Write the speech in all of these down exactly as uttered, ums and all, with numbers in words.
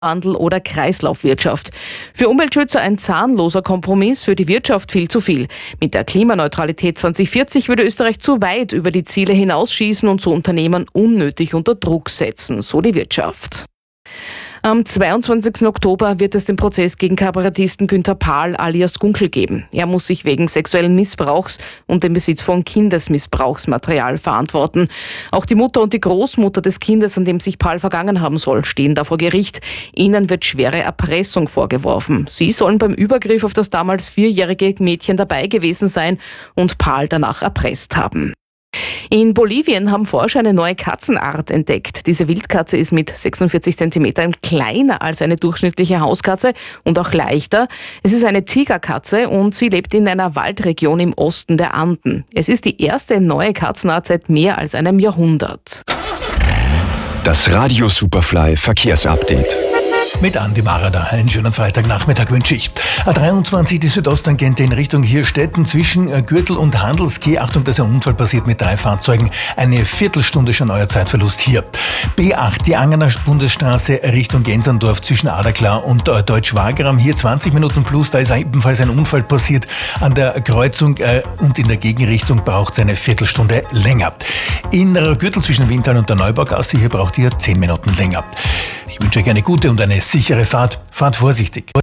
Wandel oder Kreislaufwirtschaft. Für Umweltschützer ein zahnloser Kompromiss, für die Wirtschaft viel zu viel. Mit der Klimaneutralität zwanzig vierzig würde Österreich zu weit über die Ziele hinausschießen und so Unternehmen unnötig unter Druck setzen, so die Wirtschaft. Am zweiundzwanzigsten Oktober wird es den Prozess gegen Kabarettisten Günther Pahl alias Gunkel geben. Er muss sich wegen sexuellen Missbrauchs und dem Besitz von Kindesmissbrauchsmaterial verantworten. Auch die Mutter und die Großmutter des Kindes, an dem sich Pahl vergangen haben soll, stehen da vor Gericht. Ihnen wird schwere Erpressung vorgeworfen. Sie sollen beim Übergriff auf das damals vierjährige Mädchen dabei gewesen sein und Pahl danach erpresst haben. In Bolivien haben Forscher eine neue Katzenart entdeckt. Diese Wildkatze ist mit sechsundvierzig Zentimetern kleiner als eine durchschnittliche Hauskatze und auch leichter. Es ist eine Tigerkatze und sie lebt in einer Waldregion im Osten der Anden. Es ist die erste neue Katzenart seit mehr als einem Jahrhundert. Das Radio Superfly Verkehrsupdate. Mit Andi Marada. Einen schönen Freitagnachmittag wünsche ich. A dreiundzwanzig, die Südosttangente in Richtung Hirstetten zwischen Gürtel und Handelskeh. Achtung, da ist ein Unfall passiert mit drei Fahrzeugen. Eine Viertelstunde schon euer Zeitverlust hier. B acht, die Angener Bundesstraße Richtung Gensandorf zwischen Aderklar und äh, Deutsch-Wagram. Hier zwanzig Minuten plus, da ist ebenfalls ein Unfall passiert an der Kreuzung äh, und in der Gegenrichtung braucht es eine Viertelstunde länger. In der Gürtel zwischen Windtal und der Neubaugasse, hier braucht ihr zehn Minuten länger. Ich wünsche euch eine gute und eine sichere Fahrt. Fahrt vorsichtig.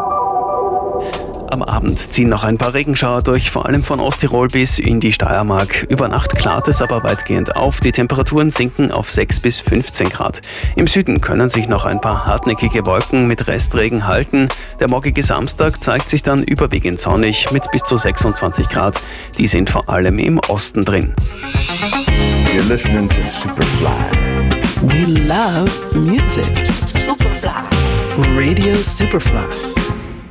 Am Abend ziehen noch ein paar Regenschauer durch, vor allem von Osttirol bis in die Steiermark. Über Nacht klart es aber weitgehend auf. Die Temperaturen sinken auf sechs bis fünfzehn Grad. Im Süden können sich noch ein paar hartnäckige Wolken mit Restregen halten. Der morgige Samstag zeigt sich dann überwiegend sonnig mit bis zu sechsundzwanzig Grad. Die sind vor allem im Osten drin. You're listening to Superfly. We love music. Superfly. Radio Superfly.